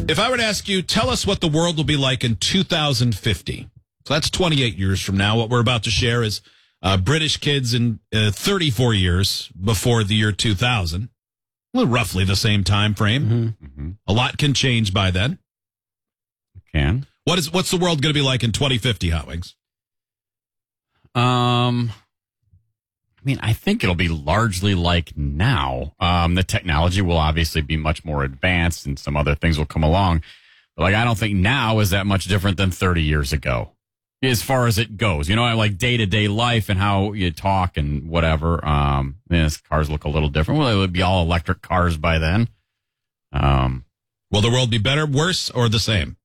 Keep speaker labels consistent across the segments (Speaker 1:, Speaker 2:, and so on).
Speaker 1: If I were to ask you, tell us what the world will be like in 2050. So that's 28 years from now. What we're about to share is British kids in 34 years before the year 2000. Well, roughly the same time frame. Mm-hmm. A lot can change by then.
Speaker 2: Can.
Speaker 1: What's the world going to be like in 2050, Hot Wings?
Speaker 2: I think it'll be largely like now. The technology will obviously be much more advanced and some other things will come along. But I don't think now is that much different than 30 years ago as far as it goes. Like day-to-day life and how you talk and whatever. Cars look a little different. Well, it would be all electric cars by then.
Speaker 1: Will the world be better, worse, or the same?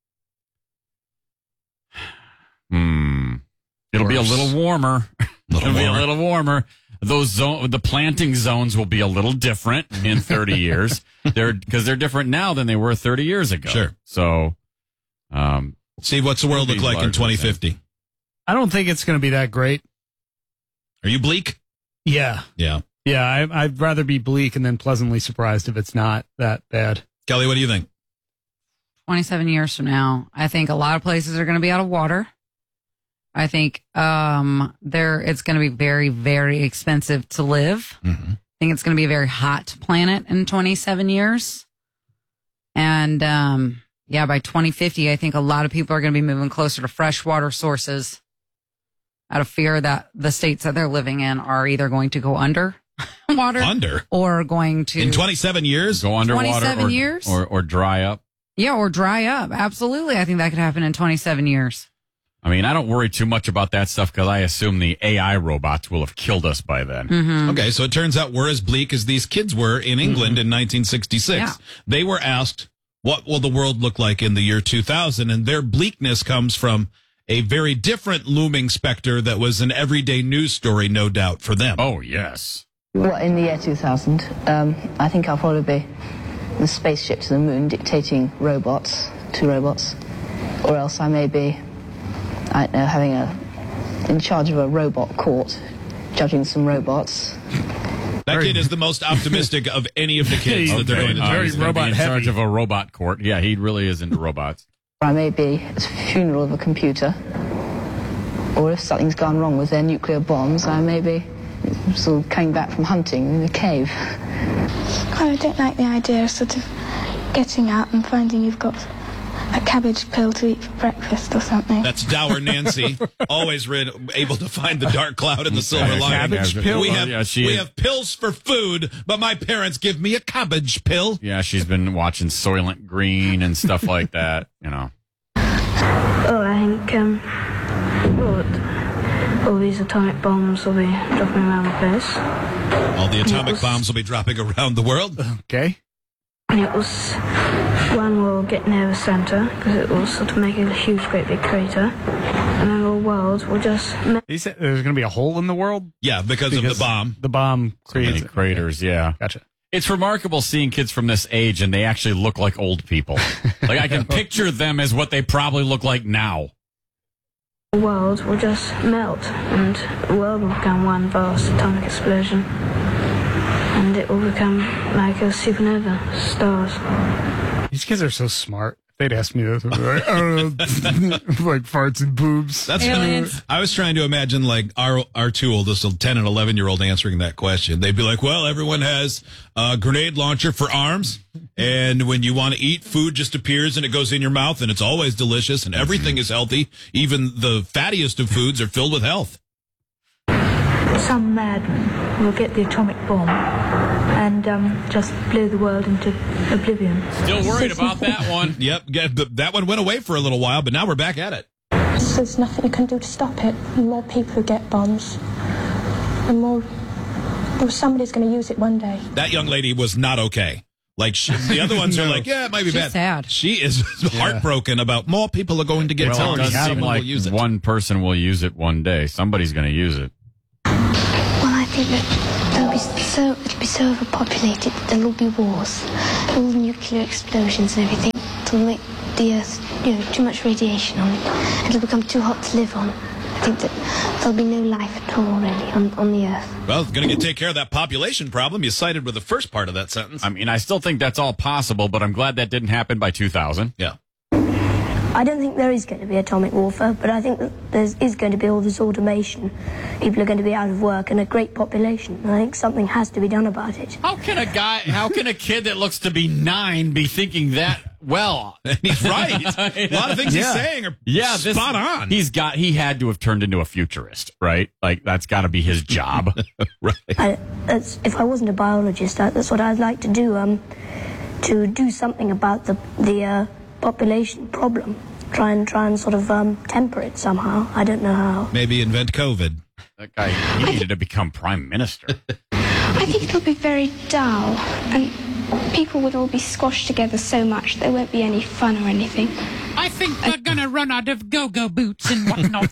Speaker 2: It'll be a little warmer. It'll be a little warmer. The planting zones will be a little different in 30 years. Because they're different now than they were 30 years ago.
Speaker 1: Sure.
Speaker 2: So,
Speaker 1: Steve, what's the world look like in 2050?
Speaker 3: I don't think it's going to be that great.
Speaker 1: Are you bleak?
Speaker 3: Yeah.
Speaker 1: Yeah.
Speaker 3: Yeah, I'd rather be bleak and then pleasantly surprised if it's not that bad.
Speaker 1: Kelly, what do you think?
Speaker 4: 27 years from now, I think a lot of places are going to be out of water. I think it's going to be very, very expensive to live. Mm-hmm. I think it's going to be a very hot planet in 27 years. And by 2050, I think a lot of people are going to be moving closer to freshwater sources out of fear that the states that they're living in are either going to go under water or going to...
Speaker 1: In 27 years?
Speaker 2: Go underwater
Speaker 4: 27 years?
Speaker 2: Or dry up.
Speaker 4: Yeah, or dry up. Absolutely. I think that could happen in 27 years.
Speaker 2: I don't worry too much about that stuff because I assume the AI robots will have killed us by then.
Speaker 4: Mm-hmm.
Speaker 1: Okay, so it turns out we're as bleak as these kids were in England in 1966.
Speaker 4: Yeah.
Speaker 1: They were asked, what will the world look like in the year 2000? And their bleakness comes from a very different looming specter that was an everyday news story, no doubt, for them.
Speaker 2: Oh, yes.
Speaker 5: Well, in the year 2000, I think I'll probably be the spaceship to the moon dictating two robots, or else I may be... I don't know, in charge of a robot court, judging some robots.
Speaker 1: That kid is the most optimistic of any of the kids that they're going to do.
Speaker 2: He's going to be in charge of a robot court. Yeah, he really is into robots.
Speaker 5: I may be at the funeral of a computer, or if something's gone wrong with their nuclear bombs, I may be sort of coming back from hunting in a cave.
Speaker 6: I don't like the idea of sort of getting out and finding you've got a cabbage pill to eat for breakfast or something.
Speaker 1: That's Dour Nancy, always able to find the dark cloud in the silver lining.
Speaker 3: Cabbage pill?
Speaker 1: We have pills for food, but my parents give me a cabbage pill.
Speaker 2: Yeah, she's been watching Soylent Green and stuff like that,
Speaker 6: Well, I think all these atomic bombs will be dropping around the place.
Speaker 1: All the atomic bombs will be dropping around the world.
Speaker 3: Okay.
Speaker 6: One will get near the centre because it will sort of make a huge, great big crater, and then the world will just...
Speaker 3: He said there's going to be a hole in the world?
Speaker 1: Yeah, because of the bomb.
Speaker 3: The bomb creates...
Speaker 2: So many craters, yeah.
Speaker 3: Gotcha.
Speaker 2: It's remarkable seeing kids from this age, and they actually look like old people. I can picture them as what they probably look like now.
Speaker 6: The world will just melt, and the world will become one vast atomic explosion. And it will become like a supernova, stars.
Speaker 3: These kids are so smart. If they'd ask me this, I'd be like, like farts and boobs.
Speaker 1: That's I was trying to imagine our two oldest, 10 and 11-year-old answering that question. They'd be like, well, everyone has a grenade launcher for arms. And when you want to eat, food just appears and it goes in your mouth and it's always delicious and everything is healthy. Even the fattiest of foods are filled with health.
Speaker 7: Some madman will get the atomic bomb and just blow the world into oblivion.
Speaker 2: Still worried about that one.
Speaker 1: Yep, that one went away for a little while, but now we're back at it.
Speaker 8: There's nothing you can do to stop it. The more people who get bombs, the more... Well, somebody's going to use it one day.
Speaker 1: That young lady was not okay. The other ones are like, yeah, it might be bad.
Speaker 4: Sad.
Speaker 1: She is heartbroken about more people are going to get
Speaker 2: Well, it does seem like one person will use it one day. Somebody's going to use it.
Speaker 9: I think that it'll be so overpopulated that there'll be wars, all the nuclear explosions and everything. It'll make the Earth, too much radiation on it. It'll become too hot to live on. I think that there'll be no life at all, really, on the Earth.
Speaker 1: Well, going to take care of that population problem. You cited with the first part of that sentence.
Speaker 2: I mean, I still think that's all possible, but I'm glad that didn't happen by 2000.
Speaker 1: Yeah.
Speaker 6: I don't think there is going to be atomic warfare, but I think that there is going to be all this automation. People are going to be out of work and a great population. I think something has to be done about it.
Speaker 2: How can a kid that looks to be 9 be thinking that well?
Speaker 1: He's right. A lot of things he's saying are spot on.
Speaker 2: He had to have turned into a futurist, right? Like, that's got to be his job.
Speaker 1: Right.
Speaker 6: If I wasn't a biologist, that's what I'd like to do something about the population problem. Try and sort of temper it somehow. I don't know how.
Speaker 1: Maybe invent COVID.
Speaker 2: That guy, he needed to become prime minister.
Speaker 9: I think it'll be very dull, and people would all be squashed together so much there won't be any fun or anything.
Speaker 10: I think they're going to run out of go-go boots and whatnot.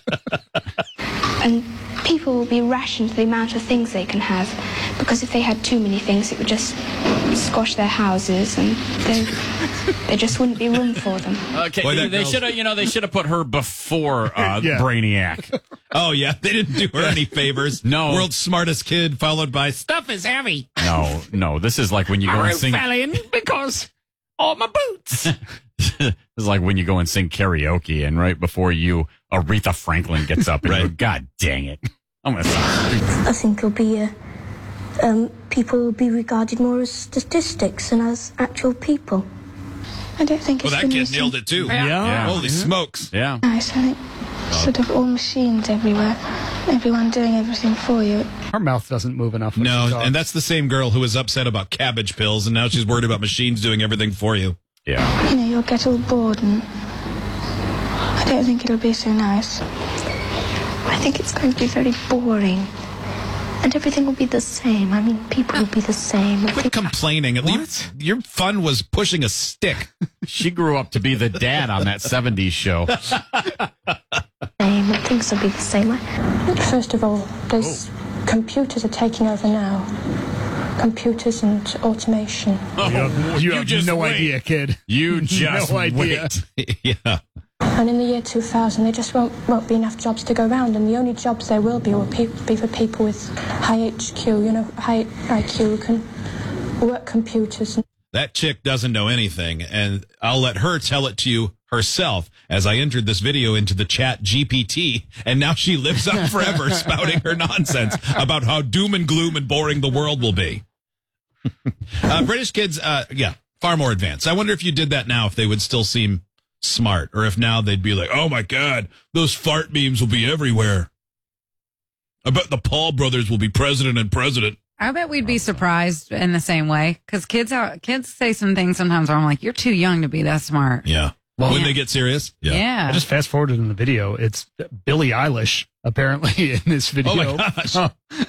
Speaker 9: And people will be rationed the amount of things they can have, because if they had too many things, it would just squash their houses, and there just wouldn't be room for them.
Speaker 2: Okay, boy, they should have put her before Brainiac.
Speaker 1: Oh yeah, they didn't do her any favors.
Speaker 2: No,
Speaker 1: world's smartest kid, followed by
Speaker 10: stuff is heavy.
Speaker 2: No, this is like when you go and sing.
Speaker 10: I wrote Fallon because all my boots.
Speaker 2: This is like when you go and sing karaoke, and right before you, Aretha Franklin gets up and you go, God dang it, I'm gonna sing.
Speaker 6: I think it'll be people will be regarded more as statistics than as actual people.
Speaker 9: I don't think it's
Speaker 1: that kid nailed it too.
Speaker 2: Yeah.
Speaker 1: Holy smokes.
Speaker 2: Yeah.
Speaker 9: Nice, I think. Sort of all machines everywhere. Everyone doing everything for you.
Speaker 3: Her mouth doesn't move enough.
Speaker 1: No, and that's the same girl who was upset about cabbage pills, and now she's worried about machines doing everything for you.
Speaker 2: Yeah.
Speaker 9: You know, you'll get all bored, and I don't think it'll be so nice. I think it's going to be very boring. And everything will be the same. I mean, people will be the same.
Speaker 1: Quit complaining. At least your fun was pushing a stick.
Speaker 2: She grew up to be the dad on that 70s show.
Speaker 6: And things will be the same.
Speaker 8: First of all, those computers are taking over now. Computers and automation.
Speaker 3: You have no idea, kid.
Speaker 2: You just
Speaker 3: no idea.
Speaker 2: wait.
Speaker 1: Yeah.
Speaker 8: And in the year 2000, there just won't be enough jobs to go around, and the only jobs there will be for people with high HQ, high IQ who can work computers.
Speaker 1: That chick doesn't know anything, and I'll let her tell it to you herself as I entered this video into the chat GPT, and now she lives on forever spouting her nonsense about how doom and gloom and boring the world will be. British kids, far more advanced. I wonder if you did that now, if they would still seem smart, or if now they'd be like, oh my God, those fart memes will be everywhere. I bet the Paul brothers will be president and president.
Speaker 4: I bet we'd be surprised in the same way, because kids say some things sometimes where I'm like, you're too young to be that smart.
Speaker 1: Yeah. Well, when they get serious.
Speaker 4: Yeah.
Speaker 3: I just fast forwarded in the video. It's Billie Eilish, apparently, in this video.
Speaker 1: Oh my gosh.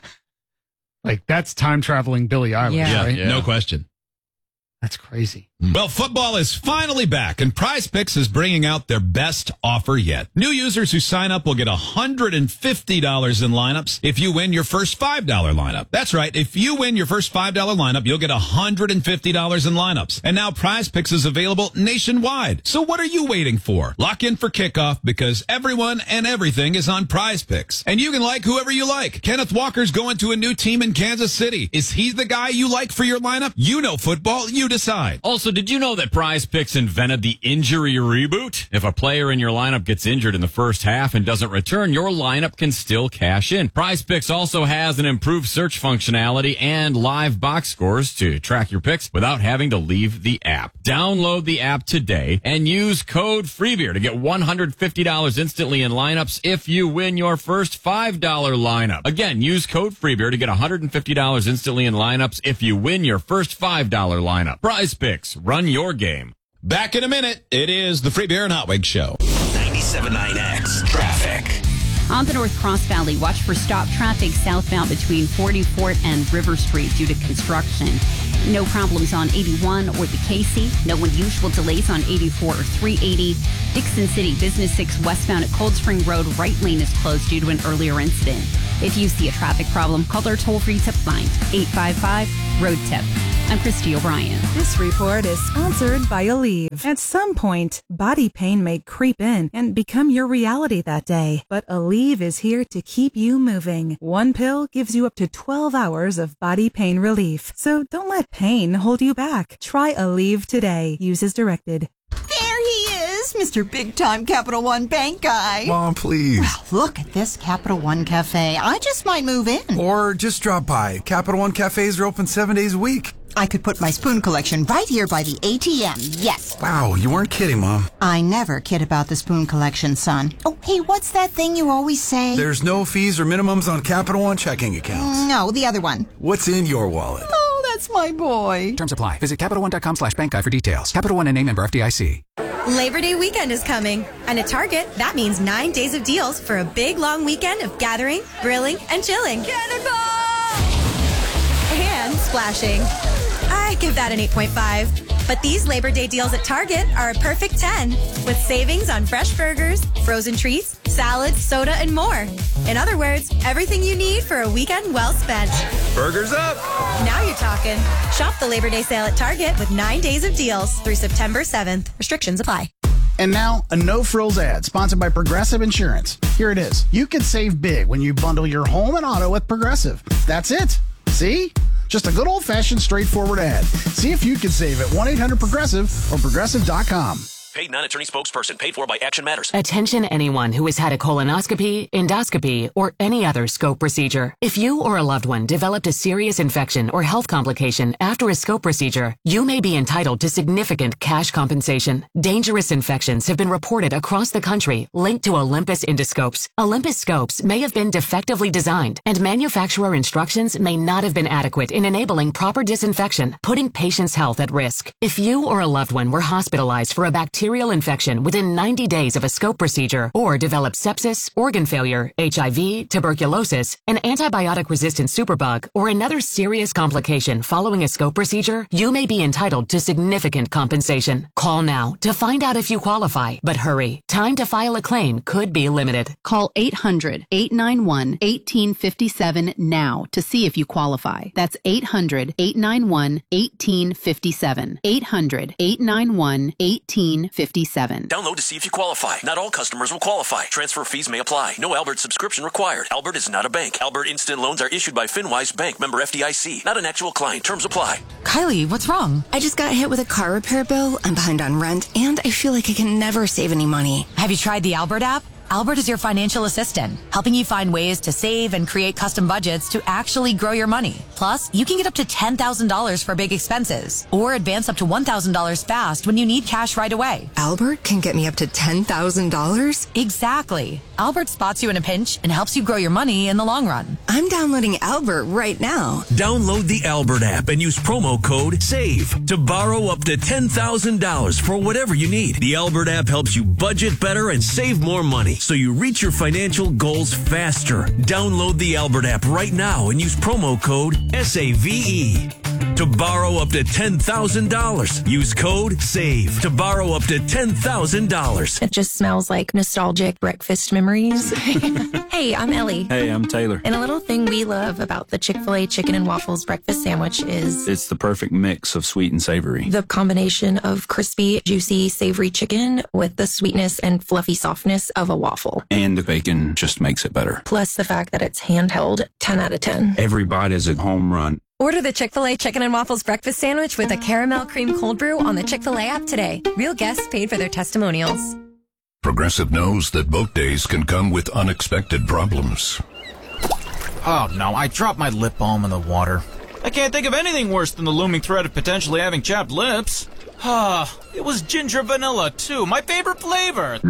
Speaker 3: Like, that's time traveling Billie Eilish, right?
Speaker 1: Yeah, no question.
Speaker 3: That's crazy.
Speaker 1: Well, football is finally back, and Prize Picks is bringing out their best offer yet. New users who sign up will get $150 in lineups if you win your first $5 lineup. That's right. If you win your first $5 lineup, you'll get $150 in lineups. And now Prize Picks is available nationwide. So what are you waiting for? Lock in for kickoff, because everyone and everything is on Prize Picks. And you can like whoever you like. Kenneth Walker's going to a new team in Kansas City. Is he the guy you like for your lineup? You know football. You decide.
Speaker 2: Also, did you know that Prize Picks invented the injury reboot? If a player in your lineup gets injured in the first half and doesn't return, your lineup can still cash in. Prize Picks also has an improved search functionality and live box scores to track your picks without having to leave the app. Download the app today and use code FREEBEER to get $150 instantly in lineups if you win your first $5 lineup. Again, use code FREEBEER to get $150 instantly in lineups if you win your first $5 lineup. Prize Picks, run your game.
Speaker 1: Back in a minute. It is the Free Beer and Hot Wings Show.
Speaker 11: 97.9X Traffic.
Speaker 12: On the North Cross Valley, watch for stop traffic southbound between 44th and River Street due to construction. No problems on 81 or the Casey. No unusual delays on 84 or 380. Dixon City Business 6 westbound at Cold Spring Road, right lane is closed due to an earlier incident. If you see a traffic problem, call our toll-free tip line, 855-ROAD-TIP. I'm Christy O'Brien.
Speaker 13: This report is sponsored by Aleve. At some point, body pain may creep in and become your reality that day. But Aleve is here to keep you moving. One pill gives you up to 12 hours of body pain relief. So don't let pain hold you back. Try Aleve today. Use as directed.
Speaker 14: There he is, Mr. Big-Time Capital One Bank guy.
Speaker 15: Mom, please.
Speaker 14: Well, look at this Capital One Cafe. I just might move in.
Speaker 15: Or just drop by. Capital One Cafes are open 7 days a week.
Speaker 14: I could put my spoon collection right here by the ATM, yes.
Speaker 15: Wow, you weren't kidding, Mom.
Speaker 14: I never kid about the spoon collection, son. Oh, hey, what's that thing you always say?
Speaker 15: There's no fees or minimums on Capital One checking accounts.
Speaker 14: No, the other one.
Speaker 15: What's in your wallet?
Speaker 14: Oh, that's my boy.
Speaker 16: Terms apply. Visit CapitalOne.com/bankguide for details. Capital One and a member FDIC.
Speaker 17: Labor Day weekend is coming, and at Target, that means 9 days of deals for a big, long weekend of gathering, grilling, and chilling. Cannonball! And splashing. I give that an 8.5. But these Labor Day deals at Target are a perfect 10, with savings on fresh burgers, frozen treats, salads, soda, and more. In other words, everything you need for a weekend well spent.
Speaker 15: Burgers up!
Speaker 17: Now you're talking. Shop the Labor Day sale at Target with 9 days of deals through September 7th. Restrictions apply.
Speaker 18: And now, a no-frills ad sponsored by Progressive Insurance. Here it is. You can save big when you bundle your home and auto with Progressive. That's it. See? Just a good old-fashioned, straightforward ad. See if you can save at 1-800-PROGRESSIVE or Progressive.com.
Speaker 11: Paid non-attorney spokesperson. Paid for by Action Matters.
Speaker 19: Attention anyone who has had a colonoscopy, endoscopy, or any other scope procedure. If you or a loved one developed a serious infection or health complication after a scope procedure, you may be entitled to significant cash compensation. Dangerous infections have been reported across the country linked to Olympus endoscopes. Olympus scopes may have been defectively designed, and manufacturer instructions may not have been adequate in enabling proper disinfection, putting patients' health at risk. If you or a loved one were hospitalized for a bacterial infection within 90 days of a scope procedure, or developed sepsis, organ failure, HIV, tuberculosis, an antibiotic-resistant superbug, or another serious complication following a scope procedure, you may be entitled to significant compensation. Call now to find out if you qualify, but hurry. Time to file a claim could be limited.
Speaker 12: Call 800-891-1857 now to see if you qualify. That's 800-891-1857. 800-891-1857.
Speaker 11: Download to see if you qualify. Not all customers will qualify. Transfer fees may apply. No Albert subscription required. Albert is not a bank. Albert Instant Loans are issued by FinWise Bank, member FDIC. Not an actual client. Terms apply.
Speaker 20: Kylie, what's wrong? I just got hit with a car repair bill. I'm behind on rent, and I feel like I can never save any money.
Speaker 21: Have you tried the Albert app? Albert is your financial assistant, helping you find ways to save and create custom budgets to actually grow your money. Plus, you can get up to $10,000 for big expenses, or advance up to $1,000 fast when you need cash right away.
Speaker 20: Albert can get me up to $10,000?
Speaker 21: Exactly. Albert spots you in a pinch and helps you grow your money in the long run.
Speaker 20: I'm downloading Albert right now.
Speaker 22: Download the Albert app and use promo code SAVE to borrow up to $10,000 for whatever you need. The Albert app helps you budget better and save more money, so you reach your financial goals faster. Download the Albert app right now and use promo code SAVE to borrow up to $10,000. Use code SAVE to borrow up to $10,000.
Speaker 23: It just smells like nostalgic breakfast memories. Hey, I'm Ellie.
Speaker 24: Hey, I'm Taylor.
Speaker 23: And a little thing we love about the Chick-fil-A chicken and waffles breakfast sandwich is
Speaker 24: it's the perfect mix of sweet and savory.
Speaker 23: The combination of crispy, juicy, savory chicken with the sweetness and fluffy softness of a waffle.
Speaker 24: And the bacon just makes it better.
Speaker 23: Plus the fact that it's handheld, 10 out of 10.
Speaker 24: Every bite is a home run.
Speaker 17: Order the Chick-fil-A Chicken and Waffles Breakfast Sandwich with a caramel cream cold brew on the Chick-fil-A app today. Real guests paid for their testimonials.
Speaker 25: Progressive knows that boat days can come with unexpected problems.
Speaker 26: Oh no, I dropped my lip balm in the water. I can't think of anything worse than the looming threat of potentially having chapped lips. It was ginger vanilla too, my favorite flavor.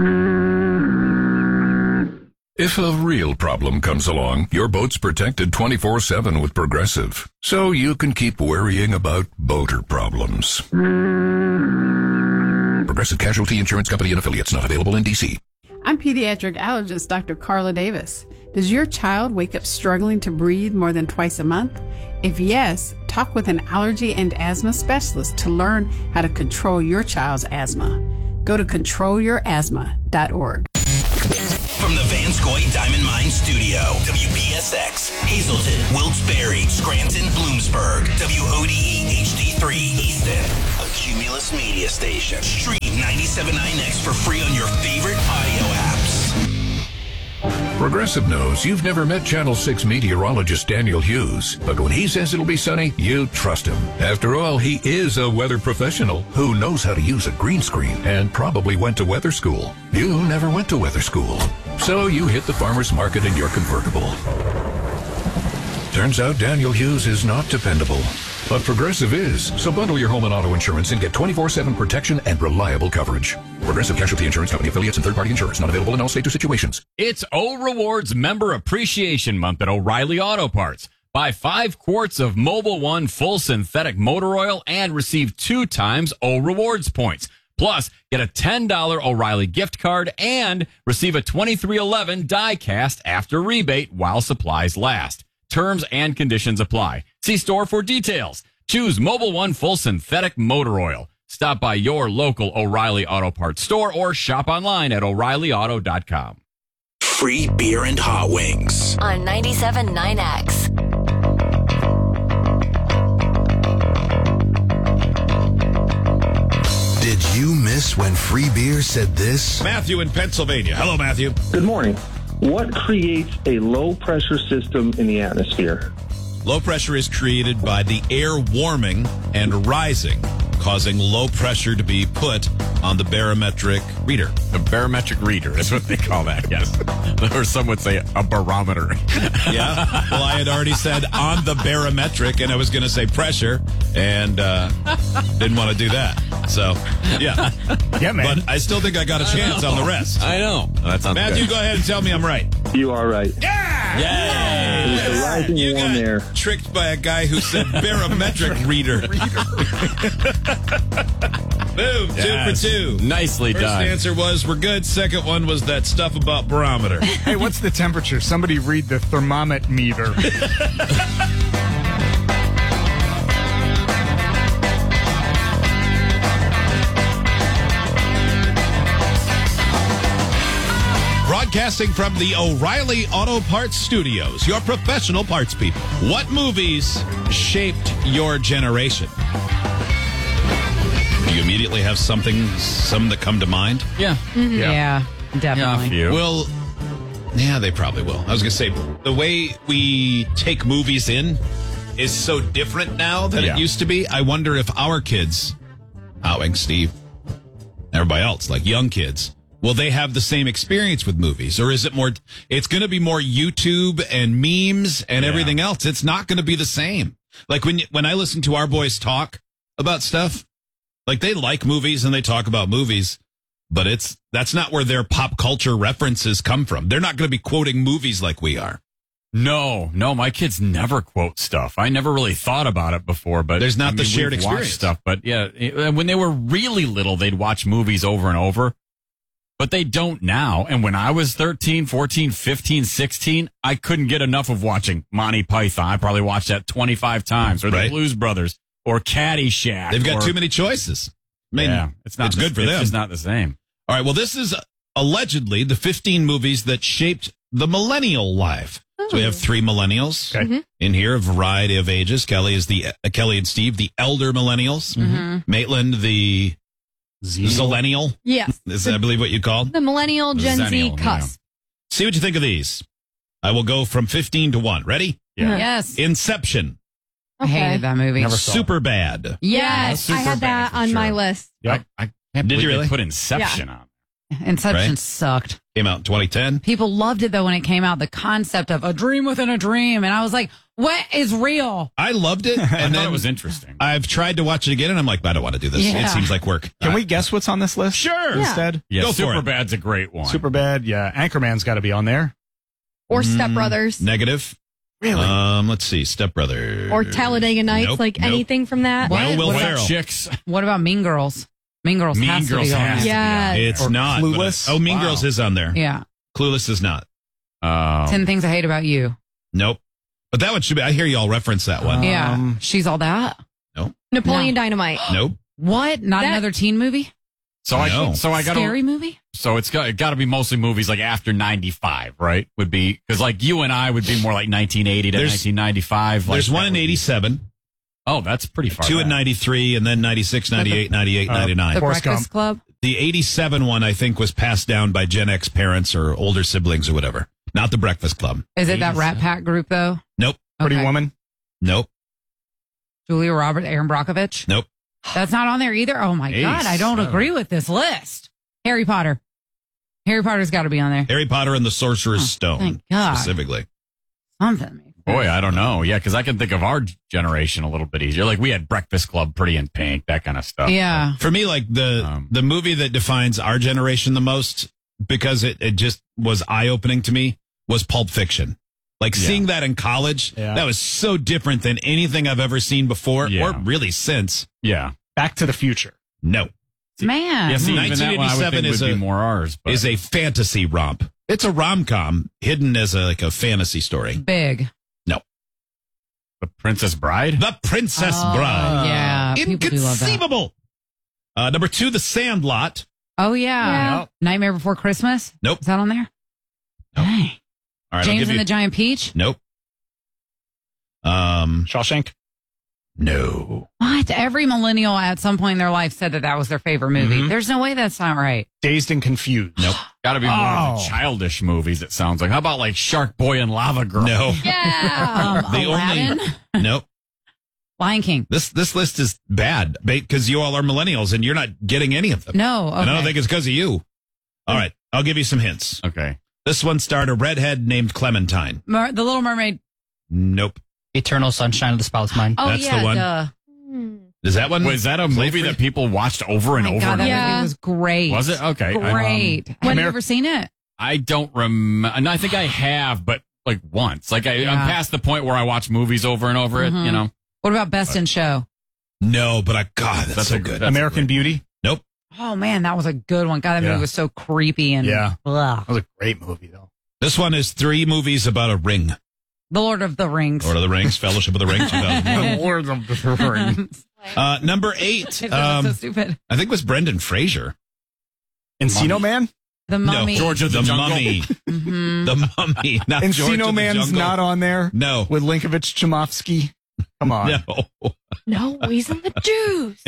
Speaker 25: If a real problem comes along, your boat's protected 24/7 with Progressive, so you can keep worrying about boater problems. Progressive Casualty Insurance Company and Affiliates, not available in D.C.
Speaker 27: I'm pediatric allergist Dr. Carla Davis. Does your child wake up struggling to breathe more than twice a month? If yes, talk with an allergy and asthma specialist to learn how to control your child's asthma. Go to controlyourasthma.org.
Speaker 4: From the Van Scoy Diamond Mine Studio, WPSX, Hazleton, Wilkes-Barre, Scranton, Bloomsburg, WODE HD3 Easton, a Cumulus media station. Stream 97.9X for free on your favorite audio apps.
Speaker 25: Progressive knows you've never met Channel 6 meteorologist Daniel Hughes, but when he says it'll be sunny, you trust him. After all, he is a weather professional who knows how to use a green screen and probably went to weather school. You never went to weather school, so you hit the farmer's market in your convertible. Turns out Daniel Hughes is not dependable, but Progressive is. So bundle your home and auto insurance and get 24/7 protection and reliable coverage. Progressive Casualty Insurance Company, affiliates, and third-party insurance. Not available in all states or situations.
Speaker 2: It's O Rewards Member Appreciation Month at O'Reilly Auto Parts. Buy 5 quarts of Mobil 1 full synthetic motor oil and receive 2 times O Rewards points. Plus, get a $10 O'Reilly gift card and receive a 2311 die cast after rebate while supplies last. Terms and conditions apply. See store for details. Choose Mobil 1 full synthetic motor oil. Stop by your local O'Reilly Auto Parts store or shop online at O'ReillyAuto.com.
Speaker 4: Free beer and hot wings.
Speaker 5: On 97.9X.
Speaker 6: Did you miss when Free Beer said this?
Speaker 1: Matthew in Pennsylvania. Hello, Matthew.
Speaker 7: Good morning. What creates a low pressure system in the atmosphere?
Speaker 1: Low pressure is created by the air warming and rising, causing low pressure to be put on the barometric reader.
Speaker 2: The barometric reader is what they call that, yes. Or some would say a barometer.
Speaker 1: Yeah. Well, I had already said on the barometric, and I was going to say pressure, and didn't want to do that. So, yeah.
Speaker 3: Yeah, man.
Speaker 1: But I still think I got a chance on the rest.
Speaker 2: I know. That sounds
Speaker 1: Matthew,
Speaker 2: good.
Speaker 1: go ahead and tell me I'm right.
Speaker 7: You are right.
Speaker 1: Yeah!
Speaker 2: Yay!
Speaker 7: It's a rising
Speaker 1: You
Speaker 7: warm
Speaker 1: got
Speaker 7: air.
Speaker 1: tricked by a guy who said barometric reader. Boom,
Speaker 2: Yes.
Speaker 1: 2 for 2.
Speaker 2: Nicely
Speaker 1: First
Speaker 2: done.
Speaker 1: answer was we're good. Second one was that stuff about barometer.
Speaker 3: Hey, what's the temperature? Somebody read the thermometer meter.
Speaker 1: Broadcasting from the O'Reilly Auto Parts Studios, your professional parts people. What movies shaped your generation? Do you immediately have some that come to mind?
Speaker 2: Yeah.
Speaker 8: Yeah, definitely.
Speaker 2: Yeah, a few.
Speaker 1: Well, yeah, they probably will. I was going to say, the way we take movies in is so different now than it used to be. I wonder if our kids, Howing, Steve, everybody else, like young kids, will they have the same experience with movies? Or is it more, it's going to be more YouTube and memes and everything else. It's not going to be the same. Like when I listen to our boys talk about stuff, like they like movies and they talk about movies, but that's not where their pop culture references come from. They're not going to be quoting movies like we are.
Speaker 2: No, my kids never quote stuff. I never really thought about it before, but
Speaker 1: there's not the shared
Speaker 2: we've watched
Speaker 1: experience
Speaker 2: stuff. But yeah, when they were really little, they'd watch movies over and over. But they don't now. And when I was 13, 14, 15, 16, I couldn't get enough of watching Monty Python. I probably watched that 25 times, or the Blues Brothers, or Caddyshack.
Speaker 1: They've got too many choices. I mean,
Speaker 2: it's
Speaker 1: good for them.
Speaker 2: It's just not the same.
Speaker 1: All right. Well, this is allegedly the 15 movies that shaped the millennial life. So we have 3 millennials in here, a variety of ages. Kelly and Steve, the elder millennials. Maitland, the Zillennial.
Speaker 9: Yes.
Speaker 1: Is that, I believe, what you called?
Speaker 9: The millennial Gen Z cusp.
Speaker 1: See what you think of these. I will go from 15 to 1. Ready?
Speaker 8: Yeah. Yes.
Speaker 1: Inception.
Speaker 8: I hated that movie.
Speaker 1: Super bad.
Speaker 9: Yes, I had that on my list.
Speaker 2: Yep. I can't
Speaker 1: Did
Speaker 2: believe
Speaker 1: you really
Speaker 2: they put Inception on?
Speaker 8: Inception
Speaker 1: Right?
Speaker 8: sucked.
Speaker 1: Came out in 2010.
Speaker 8: People loved it though when it came out. The concept of a dream within a dream, and I was like, "What is real?"
Speaker 1: I loved it,
Speaker 2: I
Speaker 1: and
Speaker 2: thought
Speaker 1: then
Speaker 2: it was interesting.
Speaker 1: I've tried to watch it again, and I'm like, I don't want to do this.
Speaker 8: Yeah.
Speaker 1: It seems like work.
Speaker 3: Can we guess what's on this list?
Speaker 1: Sure.
Speaker 3: Instead?
Speaker 2: Yeah,
Speaker 1: Go for it.
Speaker 2: Superbad's a great one.
Speaker 3: Superbad, yeah. Anchorman's got to be on there.
Speaker 9: Or Step Brothers.
Speaker 1: Negative.
Speaker 3: Really?
Speaker 1: Let's see. Step Brother.
Speaker 9: Or Talladega Nights,
Speaker 1: Nope,
Speaker 9: like
Speaker 1: nope.
Speaker 9: anything from that.
Speaker 1: No, Will
Speaker 8: What about
Speaker 1: Ferrell.
Speaker 2: Chicks.
Speaker 8: What about Mean Girls? Mean Girls
Speaker 2: Mean
Speaker 8: has
Speaker 2: Girls
Speaker 8: to be on
Speaker 2: has
Speaker 8: there.
Speaker 2: to
Speaker 9: Yeah.
Speaker 1: It's
Speaker 3: Or
Speaker 1: not.
Speaker 3: Clueless?
Speaker 1: But Mean
Speaker 2: Wow.
Speaker 1: Girls is on there.
Speaker 8: Yeah.
Speaker 1: Clueless is not.
Speaker 8: 10 Things I Hate About You.
Speaker 1: Nope. But that one should be. I hear you all reference that one.
Speaker 8: Yeah. She's All That.
Speaker 1: Nope.
Speaker 9: Napoleon Dynamite.
Speaker 1: Nope.
Speaker 8: What? Not
Speaker 9: That-
Speaker 8: another teen movie?
Speaker 2: So I got
Speaker 8: Scary movie?
Speaker 2: So it got to be mostly movies like after 95, right? Would be because like you and I would be more like 1980 to 1995.
Speaker 1: There's one in 87.
Speaker 2: Oh, that's pretty far.
Speaker 1: 2 in 93, and then 96, 98, 98, 99.
Speaker 8: The Breakfast Club?
Speaker 1: The 87 one, I think, was passed down by Gen X parents or older siblings or whatever. Not the Breakfast Club.
Speaker 8: Is it that Rat Pack group, though?
Speaker 1: Nope.
Speaker 3: Pretty Woman?
Speaker 1: Nope.
Speaker 8: Julia Roberts, Aaron Brockovich?
Speaker 1: Nope.
Speaker 8: That's not on there either? Oh, my God. I don't agree with this list. Harry Potter. Harry Potter's got to be on there.
Speaker 1: Harry Potter and the Sorcerer's Stone.
Speaker 8: Thank God.
Speaker 1: Specifically.
Speaker 8: Something.
Speaker 2: Boy, I don't know. Yeah, because I can think of our generation a little bit easier. Like we had Breakfast Club, Pretty in Pink, that kind of stuff.
Speaker 8: Yeah.
Speaker 1: For me, like the movie that defines our generation the most, because it just was eye-opening to me, was Pulp Fiction. Like seeing that in college, that was so different than anything I've ever seen before or really since.
Speaker 2: Yeah.
Speaker 3: Back to the Future.
Speaker 1: No.
Speaker 8: Man.
Speaker 2: Yeah, see, even that one I would think would be more ours. But.
Speaker 1: Is a fantasy romp. It's a rom-com hidden as a fantasy story.
Speaker 8: Big.
Speaker 1: No.
Speaker 2: The Princess Bride?
Speaker 1: The Princess Bride.
Speaker 8: Yeah.
Speaker 1: Inconceivable. Number 2, The Sandlot.
Speaker 8: Oh, yeah. Nightmare Before Christmas?
Speaker 1: Nope.
Speaker 8: Is that on there?
Speaker 1: Nope.
Speaker 8: Dang.
Speaker 1: All right,
Speaker 8: James and the Giant Peach?
Speaker 1: Nope.
Speaker 3: Shawshank?
Speaker 1: No.
Speaker 8: What? Every millennial at some point in their life said that was their favorite movie.
Speaker 1: Mm-hmm.
Speaker 8: There's no way that's not right.
Speaker 3: Dazed and Confused.
Speaker 1: Nope.
Speaker 2: Got to be more of the childish movies, it sounds like. How about like Shark Boy and Lava Girl?
Speaker 1: No.
Speaker 8: Yeah. Aladdin?
Speaker 1: Nope.
Speaker 8: Lion King.
Speaker 1: This list is bad because you all are millennials and you're not getting any of them.
Speaker 8: No. Okay.
Speaker 1: And I don't think it's because of you. All right. I'll give you some hints.
Speaker 2: Okay.
Speaker 1: This one starred a redhead named Clementine.
Speaker 8: The Little Mermaid.
Speaker 1: Nope.
Speaker 10: Eternal Sunshine of the Spotless Mind.
Speaker 8: Oh,
Speaker 1: That's
Speaker 8: yeah,
Speaker 1: the one.
Speaker 8: duh.
Speaker 1: Is that one?
Speaker 2: Was that a movie that people watched over and over
Speaker 8: God,
Speaker 2: and
Speaker 8: that
Speaker 2: over?
Speaker 8: movie was great.
Speaker 2: Was it? Okay.
Speaker 8: Great. Have you ever seen it?
Speaker 2: I don't remember. I think I have, but like once. Like I'm past the point where I watch movies over and over it, you know.
Speaker 8: What about Best in Show?
Speaker 1: No, but that's so good.
Speaker 3: American Beauty?
Speaker 1: Nope.
Speaker 8: Oh, man, that was a good one. God, that movie was so creepy. And blah.
Speaker 3: That was a great movie, though.
Speaker 1: This one is 3 movies about a ring.
Speaker 8: The Lord of the Rings.
Speaker 1: Lord of the Rings, Fellowship of the Ring, 2001.
Speaker 3: The Lord of the Rings.
Speaker 1: Number 8.
Speaker 8: So stupid.
Speaker 1: I think it was Brendan Fraser.
Speaker 3: Encino Man?
Speaker 8: The Mummy.
Speaker 1: No, George of the Mummy. The Mummy. Not George of
Speaker 3: Encino
Speaker 1: the
Speaker 3: Man's
Speaker 1: Jungle.
Speaker 3: not on there?
Speaker 1: No.
Speaker 3: With Linkovich Chomofsky? Come on.
Speaker 1: No.
Speaker 9: No, he's in the juice.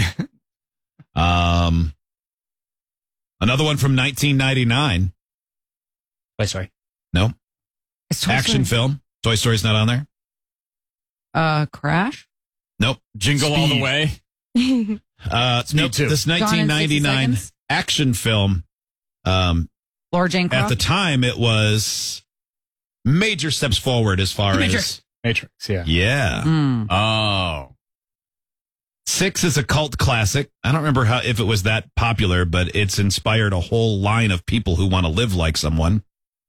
Speaker 1: Another one from 1999.
Speaker 10: Toy Story.
Speaker 1: No.
Speaker 8: Toy
Speaker 1: Action
Speaker 8: Story.
Speaker 1: film. Toy Story's not on there.
Speaker 8: Crash?
Speaker 1: Nope.
Speaker 2: Jingle All the Way.
Speaker 1: Nope.
Speaker 3: too.
Speaker 1: This
Speaker 8: Gone in 60
Speaker 1: 1999
Speaker 8: Seconds?
Speaker 1: action film.
Speaker 8: Laura Jane Croft?
Speaker 1: At the time, it was major steps forward as far as
Speaker 3: Matrix, yeah.
Speaker 1: Yeah.
Speaker 2: Oh.
Speaker 1: 6 is a cult classic. I don't remember if it was that popular, but it's inspired a whole line of people who want to live like someone.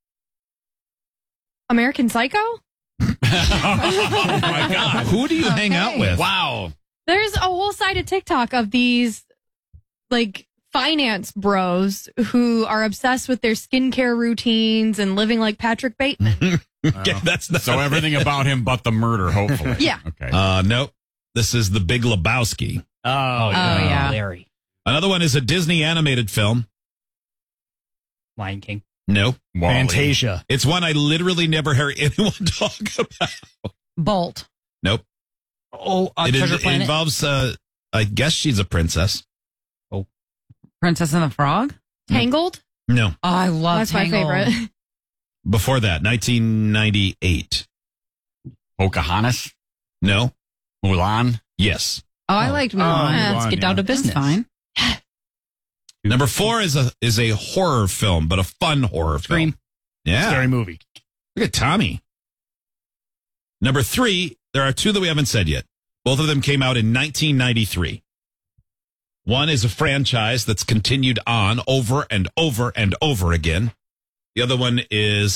Speaker 9: American Psycho?
Speaker 2: Oh my God.
Speaker 1: Who do you hang out with?
Speaker 2: Wow.
Speaker 9: There's a whole side of TikTok of these like finance bros who are obsessed with their skincare routines and living like Patrick Bateman.
Speaker 1: Okay, that's not
Speaker 2: So everything about him but the murder, hopefully.
Speaker 9: Yeah.
Speaker 2: Okay.
Speaker 1: Nope. This is The Big Lebowski.
Speaker 10: Oh,
Speaker 8: yeah.
Speaker 10: Larry.
Speaker 1: Another one is a Disney animated film.
Speaker 10: Lion King.
Speaker 1: No.
Speaker 2: Wall-E.
Speaker 3: Fantasia.
Speaker 1: It's one I literally never heard anyone talk about.
Speaker 8: Bolt.
Speaker 1: Nope.
Speaker 10: Oh,
Speaker 1: It involves, I guess she's a princess.
Speaker 8: Princess and the Frog?
Speaker 9: Tangled?
Speaker 1: No.
Speaker 8: Oh, I love
Speaker 9: That's my
Speaker 8: Tangled.
Speaker 9: favorite.
Speaker 1: Before that, 1998.
Speaker 2: Pocahontas.
Speaker 1: No.
Speaker 2: Mulan.
Speaker 1: Yes.
Speaker 8: Oh, I liked Mulan.
Speaker 3: Mulan,
Speaker 10: Let's get down to business.
Speaker 8: That's fine.
Speaker 1: Number 4 is a horror film, but a fun horror
Speaker 10: Scream.
Speaker 1: film. Yeah.
Speaker 3: Scary movie.
Speaker 1: Look at Tommy. Number 3, there are 2 that we haven't said yet. Both of them came out in 1993. One is a franchise that's continued on over and over and over again. The other one is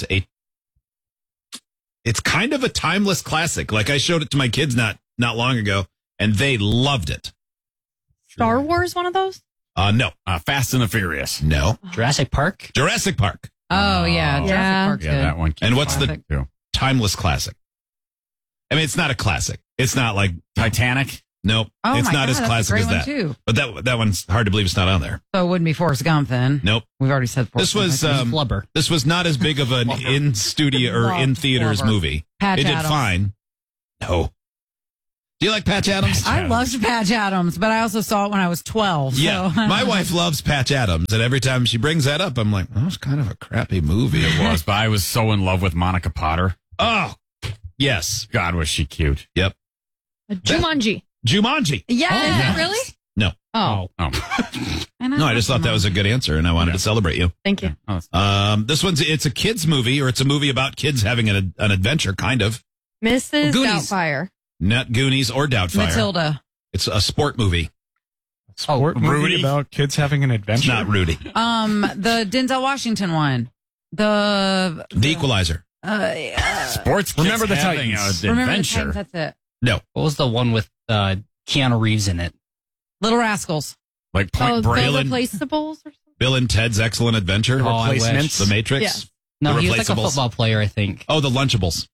Speaker 1: it's kind of a timeless classic. Like I showed it to my kids not long ago, and they loved it.
Speaker 9: Star Wars, one of those?
Speaker 1: No.
Speaker 2: Fast and the Furious.
Speaker 1: No.
Speaker 10: Jurassic Park.
Speaker 1: Jurassic Park.
Speaker 8: Oh, yeah. Jurassic Park's
Speaker 2: Yeah,
Speaker 8: good.
Speaker 2: that one.
Speaker 1: And what's
Speaker 8: Classic.
Speaker 1: the timeless classic? I mean, it's not a classic. It's not like
Speaker 2: Titanic?
Speaker 1: Nope.
Speaker 8: Oh
Speaker 1: it's
Speaker 8: my
Speaker 1: not
Speaker 8: God,
Speaker 1: as
Speaker 8: that's a
Speaker 1: classic
Speaker 8: great
Speaker 1: as
Speaker 8: one,
Speaker 1: that.
Speaker 8: too.
Speaker 1: But that one's hard to believe it's not on there.
Speaker 8: So it wouldn't be Forrest Gump then.
Speaker 1: Nope.
Speaker 8: We've already said Forrest
Speaker 1: This
Speaker 8: Gump.
Speaker 1: was
Speaker 10: Flubber.
Speaker 1: this was not as big of an in studio or in theaters
Speaker 8: Flubber.
Speaker 1: movie.
Speaker 8: Patch
Speaker 1: it did
Speaker 8: Adams.
Speaker 1: fine. No. Do you like Patch Adams?
Speaker 8: I loved Patch Adams, but I also saw it when I was 12.
Speaker 1: Yeah,
Speaker 8: So.
Speaker 1: my wife loves Patch Adams, and every time she brings that up, I'm like, "Oh, it's kind of a crappy movie."
Speaker 2: It was, but I was so in love with Monica Potter.
Speaker 1: Oh, yes.
Speaker 2: God, was she cute.
Speaker 1: Yep.
Speaker 9: Jumanji.
Speaker 1: Jumanji.
Speaker 9: Yeah, is it really?
Speaker 1: No.
Speaker 2: Oh.
Speaker 1: No, I just thought that was a good answer, and I wanted to celebrate you.
Speaker 9: Thank you.
Speaker 1: This it's a kids movie, or it's a movie about kids having an adventure, kind of.
Speaker 9: Mrs.
Speaker 1: Goonies.
Speaker 9: Doubtfire.
Speaker 1: Not Goonies or Doubtfire.
Speaker 8: Matilda.
Speaker 1: It's a sport movie.
Speaker 3: Sport movie
Speaker 1: Rudy?
Speaker 3: about kids having an adventure.
Speaker 1: It's not Rudy.
Speaker 8: The Denzel Washington one. The
Speaker 1: Equalizer.
Speaker 2: Sports.
Speaker 3: Remember the
Speaker 2: having
Speaker 3: Titans.
Speaker 2: an
Speaker 8: Remember the
Speaker 2: adventure.
Speaker 8: Titans, that's it.
Speaker 1: No.
Speaker 10: What was the one with Keanu Reeves in it?
Speaker 8: Little Rascals.
Speaker 1: Like Point
Speaker 9: The
Speaker 1: Break.
Speaker 9: Replaceables? Or
Speaker 1: Bill and Ted's Excellent Adventure.
Speaker 10: Oh, I wish.
Speaker 3: Replacements.
Speaker 1: The Matrix.
Speaker 9: Yes.
Speaker 10: No,
Speaker 1: The
Speaker 10: he was like a
Speaker 1: Replaceables.
Speaker 10: football player, I think.
Speaker 1: Oh, The Lunchables.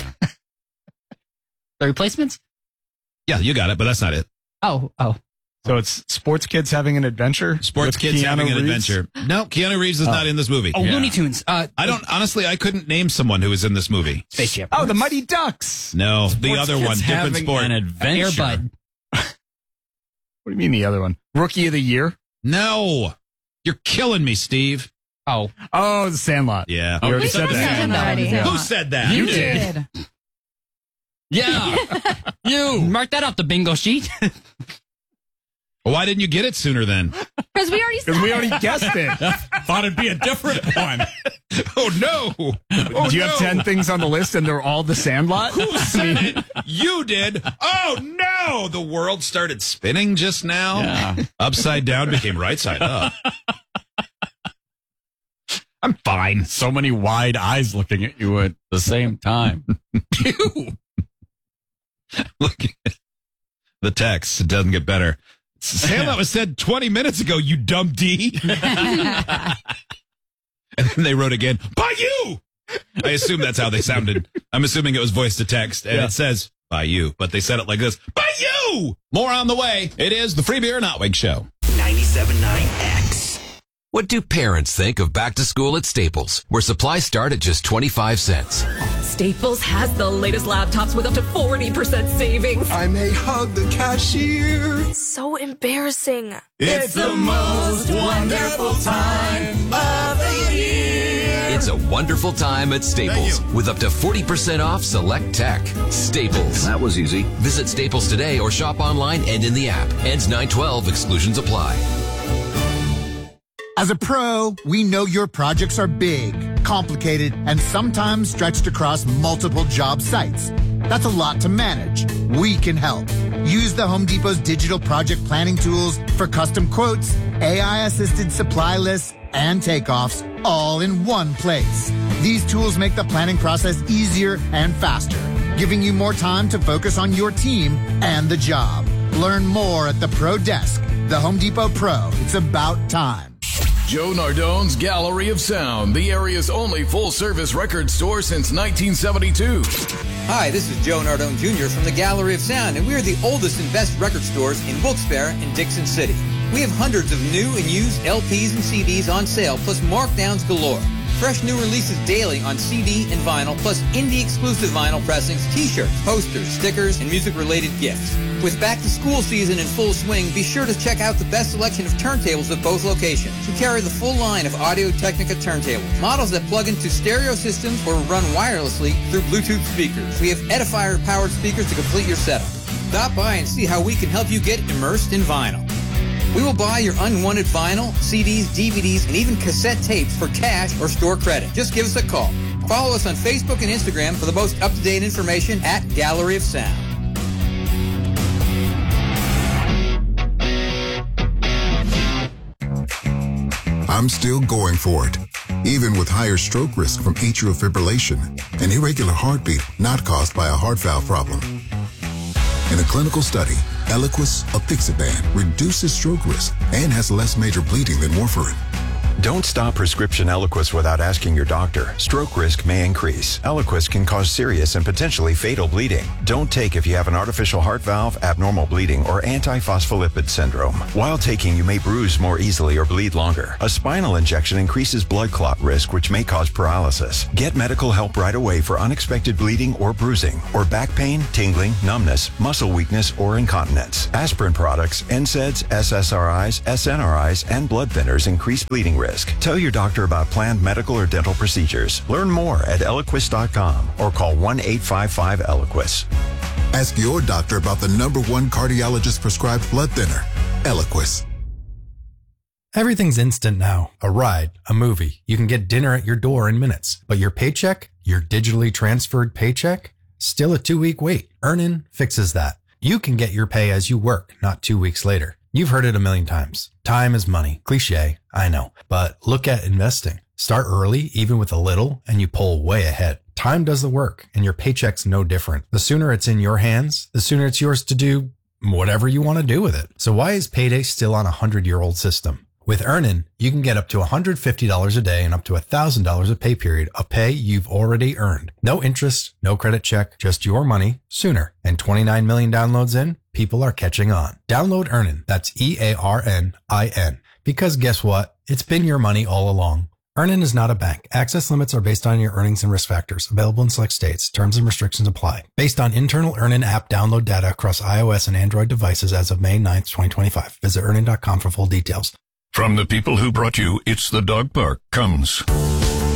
Speaker 10: The Replacements?
Speaker 1: Yeah, you got it, but that's not it.
Speaker 10: Oh.
Speaker 3: So it's sports kids having an adventure.
Speaker 1: Sports
Speaker 3: with
Speaker 1: kids
Speaker 3: Keanu
Speaker 1: having an
Speaker 3: Reeves?
Speaker 1: adventure. No, Keanu Reeves is not in this movie.
Speaker 10: Oh, Looney Tunes.
Speaker 1: I don't, honestly, I couldn't name someone who was in this movie.
Speaker 10: Space Jam.
Speaker 3: Oh, the Mighty Ducks.
Speaker 1: No, the
Speaker 2: Sports
Speaker 1: other
Speaker 2: kids
Speaker 1: one, different
Speaker 2: having
Speaker 1: sport.
Speaker 2: An adventure.
Speaker 10: Airbud.
Speaker 3: What do you mean the other one? Rookie of the Year?
Speaker 1: No, you're killing me, Steve.
Speaker 10: Oh,
Speaker 3: The Sandlot.
Speaker 1: Yeah.
Speaker 3: You already
Speaker 8: We
Speaker 3: said
Speaker 8: said
Speaker 3: that.
Speaker 8: that already.
Speaker 1: Who said that?
Speaker 3: You did.
Speaker 10: yeah. You. Mark that off the bingo sheet.
Speaker 1: Well, why didn't you get it sooner then?
Speaker 9: Because we already said
Speaker 3: Because we
Speaker 9: it.
Speaker 3: already guessed it.
Speaker 2: Thought it'd be a different one.
Speaker 1: Oh, no.
Speaker 3: Do you have 10 things on the list and they're all the Sandlot?
Speaker 1: Who said it? You did. Oh, no. The world started spinning just now.
Speaker 2: Yeah.
Speaker 1: Upside down became right side up. I'm fine.
Speaker 2: So many wide eyes looking at you at the same time.
Speaker 1: Look at the text. It doesn't get better. Sandlot was said 20 minutes ago, you dumb D. And then they wrote again, by you. I assume that's how they sounded. I'm assuming it was voice to text, and it says, by you. But they said it like this, by you. More on the way. It is the Free Beer Not Wig Show.
Speaker 4: 97.9 X.
Speaker 12: What do parents think of back to school at Staples, where supplies start at just 25 cents?
Speaker 13: Staples has the latest laptops with up to 40% savings.
Speaker 6: I may hug the cashier.
Speaker 13: So embarrassing.
Speaker 6: It's the most wonderful time of the year.
Speaker 12: It's a wonderful time at Staples with up to 40% off select tech. Staples.
Speaker 24: That was easy.
Speaker 12: Visit Staples today or shop online and in the app. Ends 9/12. Exclusions apply.
Speaker 14: As a pro, we know your projects are big, complicated, and sometimes stretched across multiple job sites. That's a lot to manage. We can help. Use the Home Depot's digital project planning tools for custom quotes, AI-assisted supply lists, and takeoffs all in one place. These tools make the planning process easier and faster, giving you more time to focus on your team and the job. Learn more at the Pro Desk. The Home Depot Pro. It's about time.
Speaker 15: Joe Nardone's Gallery of Sound, the area's only full-service record store since 1972.
Speaker 16: Hi, this is Joe Nardone Jr. from the Gallery of Sound, and we are the oldest and best record stores in Wilkes-Barre and Dixon City. We have hundreds of new and used LPs and CDs on sale, plus markdowns galore. Fresh new releases daily on CD and vinyl, plus indie-exclusive vinyl pressings, t-shirts, posters, stickers, and music-related gifts. With back-to-school season in full swing, be sure to check out the best selection of turntables at both locations. We carry the full line of Audio-Technica turntables, models that plug into stereo systems or run wirelessly through Bluetooth speakers. We have Edifier-powered speakers to complete your setup. Stop by and see how we can help you get immersed in vinyl. We will buy your unwanted vinyl, CDs, DVDs, and even cassette tapes for cash or store credit. Just give us a call. Follow us on Facebook and Instagram for the most up-to-date information at Gallery of Sound.
Speaker 18: I'm still going for it, even with higher stroke risk from atrial fibrillation, an irregular heartbeat not caused by a heart valve problem. In a clinical study, Eliquis apixaban reduces stroke risk and has less major bleeding than warfarin.
Speaker 11: Don't stop prescription Eliquis without asking your doctor. Stroke risk may increase. Eliquis can cause serious and potentially fatal bleeding. Don't take if you have an artificial heart valve, abnormal bleeding, or antiphospholipid syndrome. While taking, you may bruise more easily or bleed longer. A spinal injection increases blood clot risk, which may cause paralysis. Get medical help right away for unexpected bleeding or bruising, or back pain, tingling, numbness, muscle weakness, or incontinence. Aspirin products, NSAIDs, SSRIs, SNRIs, and blood thinners increase bleeding risk. Tell your doctor about planned medical or dental procedures. Learn more at Eliquis.com or call 1-855-ELIQUIS.
Speaker 18: Ask your doctor about the #1 cardiologist prescribed blood thinner, Eliquis.
Speaker 17: Everything's instant now. A ride, a movie. You can get dinner at your door in minutes. But your paycheck, your digitally transferred paycheck, still a 2-week wait. Earnin fixes that. You can get your pay as you work, not 2 weeks later. You've heard it a million times. Time is money. Cliche, I know. But look at investing. Start early, even with a little, and you pull way ahead. Time does the work, and your paycheck's no different. The sooner it's in your hands, the sooner it's yours to do whatever you want to do with it. So why is payday still on a 100-year-old system? With Earnin, you can get up to $150 a day and up to $1,000 a pay period of pay you've already earned. No interest, no credit check, just your money sooner. And 29 million downloads in, people are catching on. Download Earnin. That's EARNIN. Because guess what? It's been your money all along. Earnin is not a bank. Access limits are based on your earnings and risk factors. Available in select states. Terms and restrictions apply. Based on internal Earnin app download data across iOS and Android devices as of May 9th, 2025. Visit Earnin.com for full details.
Speaker 25: From the people who brought you It's the Dog Park comes